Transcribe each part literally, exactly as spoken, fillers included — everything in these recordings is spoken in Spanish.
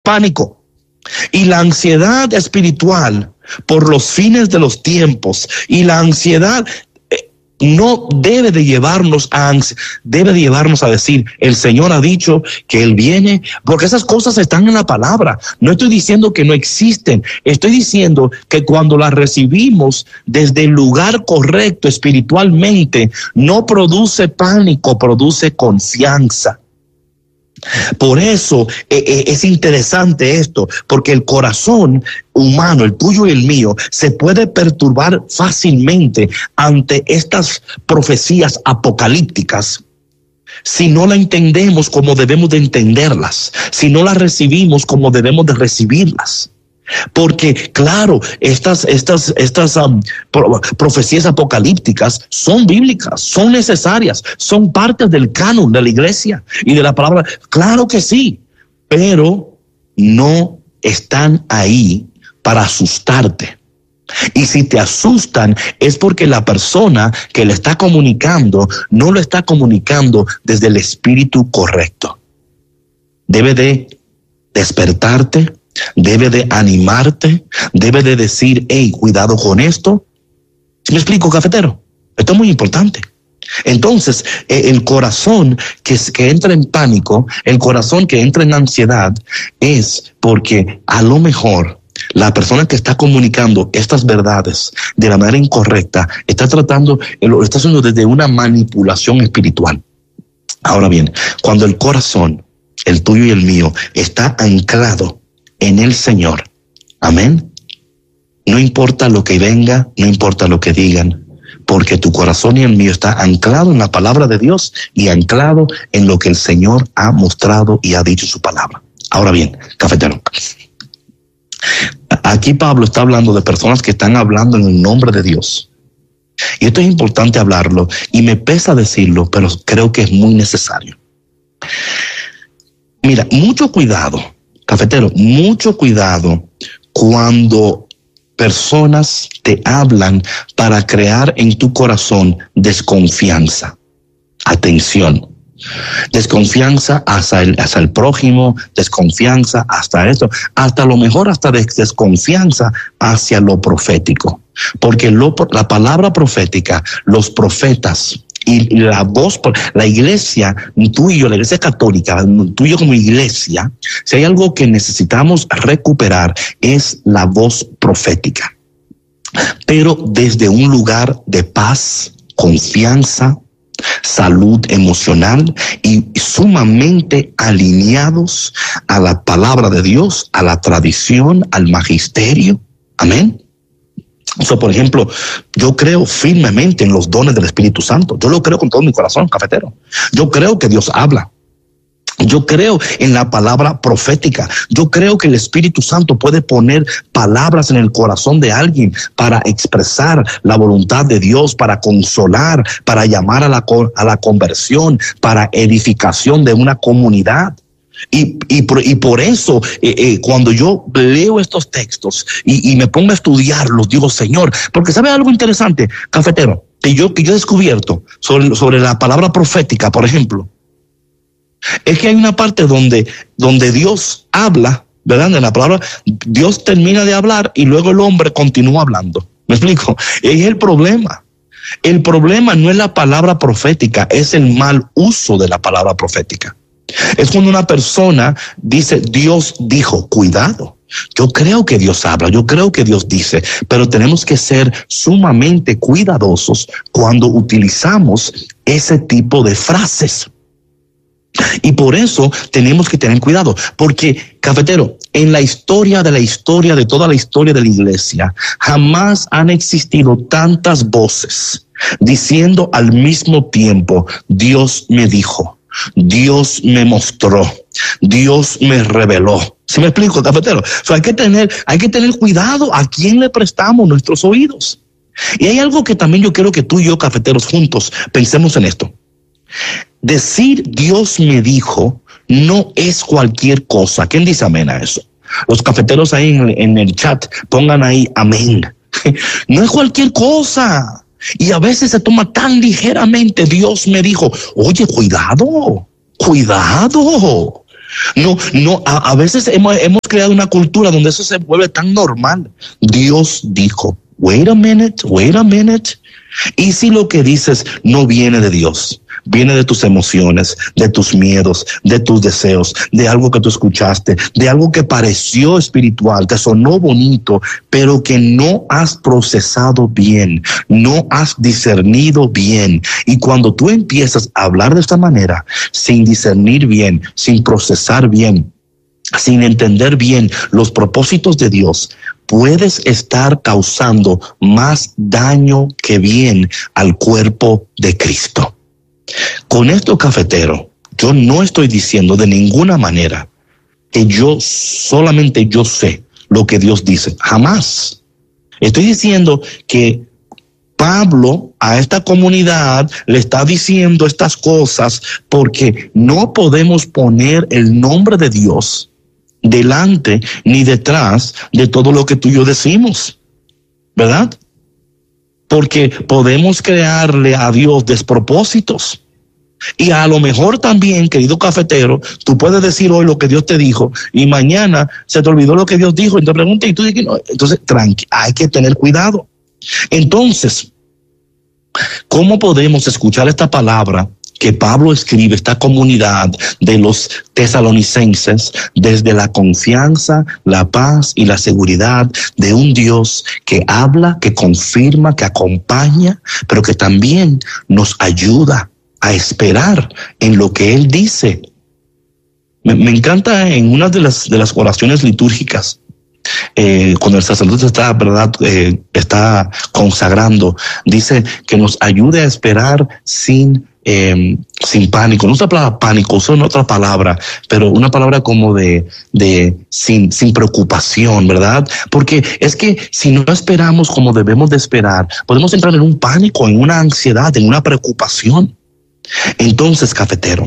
pánico. Y la ansiedad espiritual por los fines de los tiempos y la ansiedad no debe de llevarnos a debe de llevarnos a decir, el Señor ha dicho que Él viene, porque esas cosas están en la palabra. No estoy diciendo que no existen, estoy diciendo que cuando las recibimos desde el lugar correcto espiritualmente, no produce pánico, produce confianza. Por eso eh, eh, es interesante esto, porque el corazón humano, el tuyo y el mío, se puede perturbar fácilmente ante estas profecías apocalípticas si no la entendemos como debemos de entenderlas, si no las recibimos como debemos de recibirlas. Porque claro, estas, estas, estas um, pro, profecías apocalípticas son bíblicas, son necesarias, son partes del canon de la iglesia y de la palabra. Claro que sí, pero no están ahí para asustarte. Y si te asustan es porque la persona que le está comunicando no lo está comunicando desde el espíritu correcto. Debe de despertarte, debe de animarte, debe de decir, hey, cuidado con esto. ¿Sí me explico, cafetero? Esto es muy importante. Entonces, el corazón que, que entra en pánico, el corazón que entra en ansiedad, es porque a lo mejor la persona que está comunicando estas verdades de la manera incorrecta está tratando, lo está haciendo desde una manipulación espiritual. Ahora bien, cuando el corazón, el tuyo y el mío, está anclado en el Señor, amén, no importa lo que venga, no importa lo que digan, porque tu corazón y el mío está anclado en la palabra de Dios y anclado en lo que el Señor ha mostrado y ha dicho su palabra. Ahora bien, cafetero, aquí Pablo está hablando de personas que están hablando en el nombre de Dios. Y esto es importante hablarlo y me pesa decirlo, pero creo que es muy necesario. Mira, mucho cuidado, cafetero, mucho cuidado cuando personas te hablan para crear en tu corazón desconfianza. Atención. Desconfianza hacia el, hacia el prójimo, desconfianza hasta esto, hasta lo mejor hasta desconfianza hacia lo profético. Porque lo, la palabra profética, los profetas y la voz, la iglesia, tú y yo, la iglesia católica, tú y yo como iglesia, si hay algo que necesitamos recuperar es la voz profética. Pero desde un lugar de paz, confianza, salud emocional y sumamente alineados a la palabra de Dios, a la tradición, al magisterio. Amén. O sea, por ejemplo, yo creo firmemente en los dones del Espíritu Santo. Yo lo creo con todo mi corazón, cafetero. Yo creo que Dios habla. Yo creo en la palabra profética. Yo creo que el Espíritu Santo puede poner palabras en el corazón de alguien para expresar la voluntad de Dios, para consolar, para llamar a la, a la conversión, para edificación de una comunidad. Y, y, por, y por eso, eh, eh, cuando yo leo estos textos y, y me pongo a estudiarlos, digo, Señor, porque ¿sabe algo interesante, cafetero? Que yo, que yo he descubierto sobre, sobre la palabra profética, por ejemplo, es que hay una parte donde, donde Dios habla, ¿verdad? En la palabra, Dios termina de hablar y luego el hombre continúa hablando. ¿Me explico? Es el problema. El problema no es la palabra profética, es el mal uso de la palabra profética. Es cuando una persona dice, Dios dijo, cuidado. Yo creo que Dios habla, yo creo que Dios dice, pero tenemos que ser sumamente cuidadosos cuando utilizamos ese tipo de frases. Y por eso tenemos que tener cuidado, porque, cafetero, en la historia de la historia, de toda la historia de la iglesia, jamás han existido tantas voces diciendo al mismo tiempo, Dios me dijo, Dios me mostró, Dios me reveló. ¿Sí me explico, cafetero? O sea, hay que tener, hay que tener cuidado a quién le prestamos nuestros oídos. Y hay algo que también yo quiero que tú y yo, cafeteros, juntos pensemos en esto. Decir Dios me dijo no es cualquier cosa. ¿Quién dice amén a eso? Los cafeteros ahí en el, en el chat pongan ahí amén. No es cualquier cosa. Y a veces se toma tan ligeramente. Dios me dijo, oye, cuidado, cuidado. No, no, a, a veces hemos, hemos creado una cultura donde eso se vuelve tan normal. Dios dijo, wait a minute, wait a minute. Y si lo que dices no viene de Dios, viene de tus emociones, de tus miedos, de tus deseos, de algo que tú escuchaste, de algo que pareció espiritual, te sonó bonito, pero que no has procesado bien, no has discernido bien. Y cuando tú empiezas a hablar de esta manera, sin discernir bien, sin procesar bien, sin entender bien los propósitos de Dios, puedes estar causando más daño que bien al cuerpo de Cristo. Con esto, cafetero, yo no estoy diciendo de ninguna manera que yo solamente yo sé lo que Dios dice. Jamás. Estoy diciendo que Pablo a esta comunidad le está diciendo estas cosas porque no podemos poner el nombre de Dios delante ni detrás de todo lo que tú y yo decimos, ¿verdad? Porque podemos crearle a Dios despropósitos. Y a lo mejor también, querido cafetero, tú puedes decir hoy lo que Dios te dijo y mañana se te olvidó lo que Dios dijo y te preguntas y tú dices, no. Entonces, tranqui, hay que tener cuidado. Entonces, ¿cómo podemos escuchar esta palabra que Pablo escribe, esta comunidad de los tesalonicenses, desde la confianza, la paz y la seguridad de un Dios que habla, que confirma, que acompaña, pero que también nos ayuda a esperar en lo que Él dice? Me, me encanta en una de las, de las oraciones litúrgicas, Eh, cuando el sacerdote está, ¿verdad? Eh, está consagrando, dice que nos ayude a esperar sin, eh, sin pánico. No usa la palabra pánico, usa otra palabra, pero una palabra como de, de sin, sin preocupación, ¿verdad? Porque es que si no esperamos como debemos de esperar, podemos entrar en un pánico, en una ansiedad, en una preocupación. Entonces, cafetero,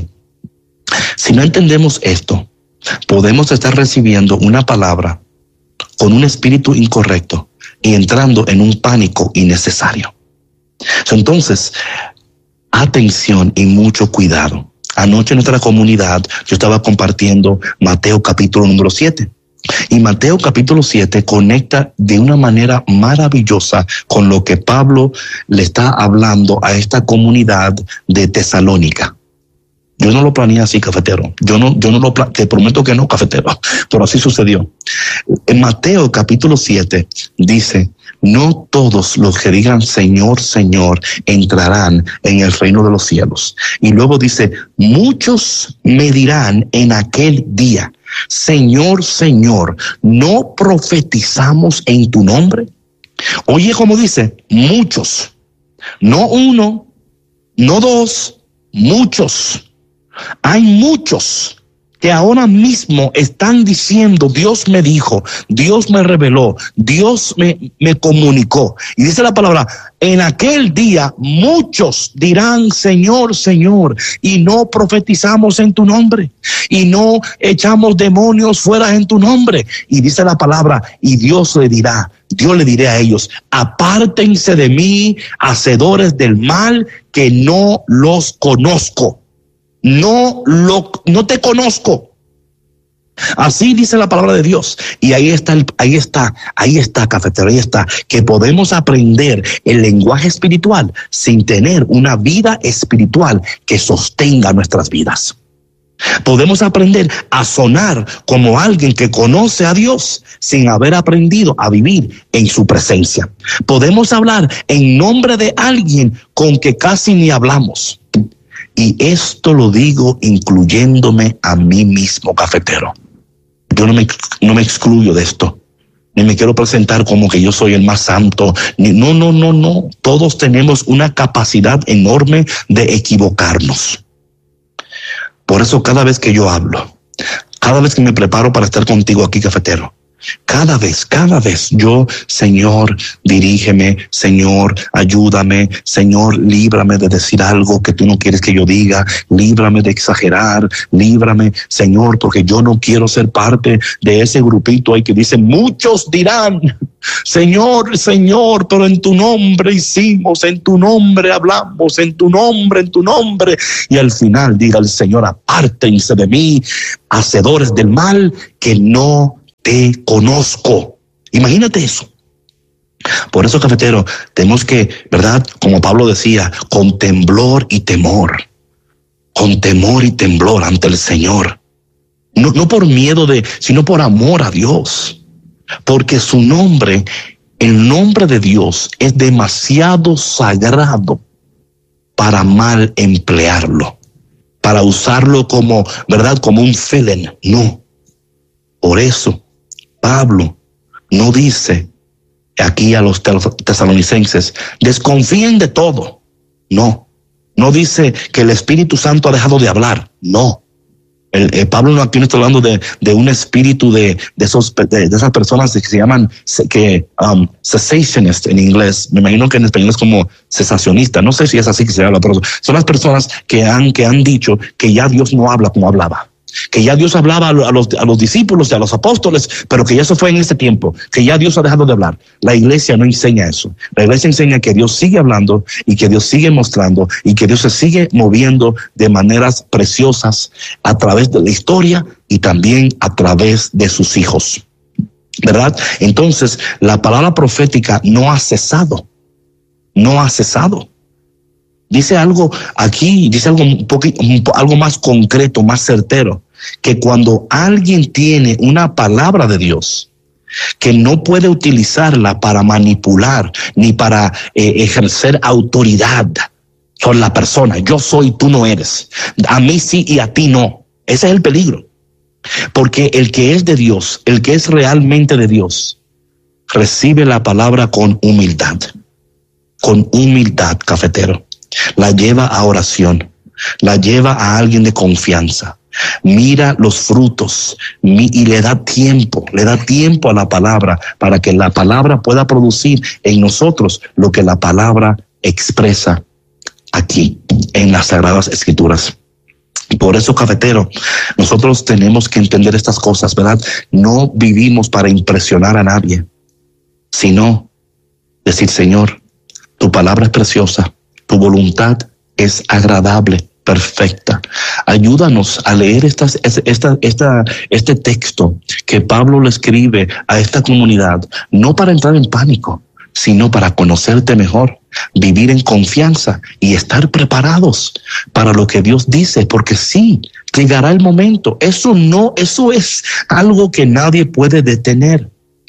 si no entendemos esto, podemos estar recibiendo una palabra con un espíritu incorrecto y entrando en un pánico innecesario. Entonces, atención y mucho cuidado. Anoche en nuestra comunidad yo estaba compartiendo Mateo capítulo número siete. Y Mateo capítulo siete conecta de una manera maravillosa con lo que Pablo le está hablando a esta comunidad de Tesalónica. Yo no lo planeé así, cafetero. Yo no, yo no lo planeé, te prometo que no, cafetero, pero así sucedió. En Mateo capítulo siete dice, no todos los que digan Señor, Señor, entrarán en el reino de los cielos. Y luego dice, muchos me dirán en aquel día, Señor, Señor, ¿no profetizamos en tu nombre? Oye, como dice, muchos, no uno, no dos, muchos. Hay muchos que ahora mismo están diciendo, Dios me dijo, Dios me reveló, Dios me, me comunicó. Y dice la palabra, en aquel día muchos dirán, Señor, Señor, y no profetizamos en tu nombre, y no echamos demonios fuera en tu nombre. Y dice la palabra, y Dios le dirá, Dios le diré a ellos, apártense de mí, hacedores del mal, que no los conozco. No lo, no te conozco. Así dice la palabra de Dios. Y ahí está, el, ahí está, ahí está, cafetero, ahí está, que podemos aprender el lenguaje espiritual sin tener una vida espiritual que sostenga nuestras vidas. Podemos aprender a sonar como alguien que conoce a Dios sin haber aprendido a vivir en su presencia. Podemos hablar en nombre de alguien con que casi ni hablamos. Y esto lo digo incluyéndome a mí mismo, cafetero. Yo no me, no me excluyo de esto. Ni me quiero presentar como que yo soy el más santo. Ni, no, no, no, no. Todos tenemos una capacidad enorme de equivocarnos. Por eso cada vez que yo hablo, cada vez que me preparo para estar contigo aquí, cafetero, Cada vez, cada vez yo, Señor, dirígeme, Señor, ayúdame, Señor, líbrame de decir algo que tú no quieres que yo diga, líbrame de exagerar, líbrame, Señor, porque yo no quiero ser parte de ese grupito ahí que dice, muchos dirán, Señor, Señor, pero en tu nombre hicimos, en tu nombre hablamos, en tu nombre, en tu nombre. Y al final diga el Señor, apártense de mí, hacedores del mal, que no te conozco. Imagínate eso. Por eso, cafetero, tenemos que, ¿verdad? Como Pablo decía, con temblor y temor, con temor y temblor ante el Señor. No, no por miedo de, sino por amor a Dios. Porque su nombre, el nombre de Dios, es demasiado sagrado para mal emplearlo, para usarlo como, ¿verdad? Como un felén. No. Por eso, Pablo no dice aquí a los tesalonicenses, desconfíen de todo. No, no dice que el Espíritu Santo ha dejado de hablar. No. El, el Pablo aquí no está hablando de, de un espíritu de, de, esos, de, de esas personas que se llaman que, um, cessationist en inglés. Me imagino que en español es como cesacionista. No sé si es así que se habla, pero son las personas que han, que han dicho que ya Dios no habla como hablaba. Que ya Dios hablaba a los, a los discípulos y a los apóstoles, pero que ya eso fue en este tiempo, que ya Dios ha dejado de hablar. La iglesia no enseña eso. La iglesia enseña que Dios sigue hablando y que Dios sigue mostrando y que Dios se sigue moviendo de maneras preciosas a través de la historia y también a través de sus hijos. ¿Verdad? Entonces, la palabra profética no ha cesado. No ha cesado. Dice algo aquí, dice algo un poquito, algo más concreto, más certero, que cuando alguien tiene una palabra de Dios, que no puede utilizarla para manipular ni para eh, ejercer autoridad sobre la persona. Yo soy, tú no eres. A mí sí y a ti no. Ese es el peligro. Porque el que es de Dios, el que es realmente de Dios, recibe la palabra con humildad. Con humildad, cafetero. La lleva a oración, la lleva a alguien de confianza, mira los frutos y le da tiempo, le da tiempo a la palabra para que la palabra pueda producir en nosotros lo que la palabra expresa aquí en las Sagradas Escrituras. Por eso, cafetero, nosotros tenemos que entender estas cosas, ¿verdad? No vivimos para impresionar a nadie, sino decir, Señor, tu palabra es preciosa. Tu voluntad es agradable, perfecta. Ayúdanos a leer estas, esta, esta, este texto que Pablo le escribe a esta comunidad, no para entrar en pánico, sino para conocerte mejor, vivir en confianza y estar preparados para lo que Dios dice, porque sí, llegará el momento. Eso no, eso es algo que nadie puede detener.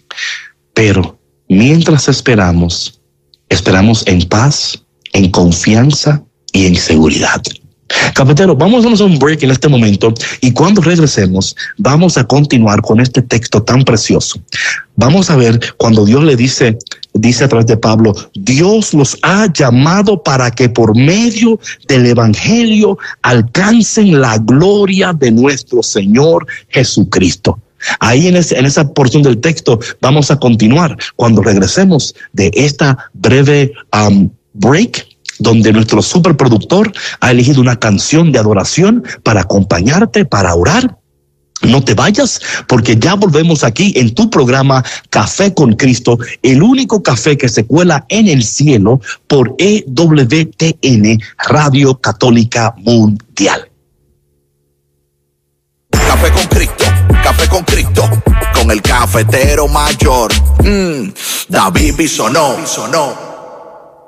Pero mientras esperamos, esperamos en paz, en confianza y en seguridad. Cafetero, vamos a hacer un break en este momento y cuando regresemos vamos a continuar con este texto tan precioso. Vamos a ver cuando Dios le dice, dice a través de Pablo, Dios los ha llamado para que por medio del evangelio alcancen la gloria de nuestro Señor Jesucristo. Ahí en, ese, en esa porción del texto vamos a continuar cuando regresemos de esta breve um, break, donde nuestro superproductor ha elegido una canción de adoración para acompañarte, para orar. No te vayas, porque ya volvemos aquí en tu programa Café con Cristo, el único café que se cuela en el cielo por E W T N, Radio Católica Mundial. Café con Cristo, Café con Cristo, con el cafetero mayor, mm, David Bisonó, Bisonó.